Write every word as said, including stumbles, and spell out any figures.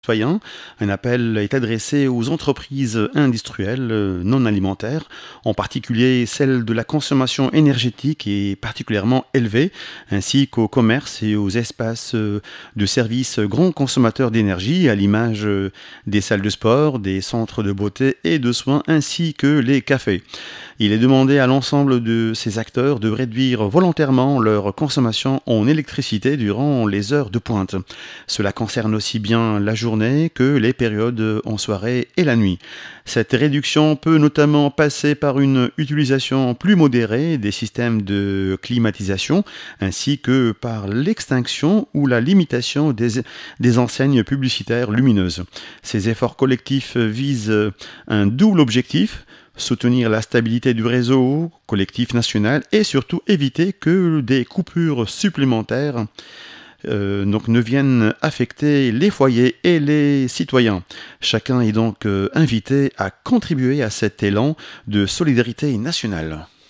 Citoyen, un appel est adressé aux entreprises industrielles euh, non alimentaires, en particulier celles de la consommation énergétique est particulièrement élevée, ainsi qu'aux commerces et aux espaces euh, de services grands consommateurs d'énergie, à l'image euh, des salles de sport, des centres de beauté et de soins, ainsi que les cafés. Il est demandé à l'ensemble de ces acteurs de réduire volontairement leur consommation en électricité durant les heures de pointe. Cela concerne aussi bien la journée que les périodes en soirée et la nuit. Cette réduction peut notamment passer par une utilisation plus modérée des systèmes de climatisation ainsi que par l'extinction ou la limitation des, des enseignes publicitaires lumineuses. Ces efforts collectifs visent un double objectif: soutenir la stabilité du réseau collectif national et surtout éviter que des coupures supplémentaires euh, donc ne viennent affecter les foyers et les citoyens. Chacun est donc euh, invité à contribuer à cet élan de solidarité nationale.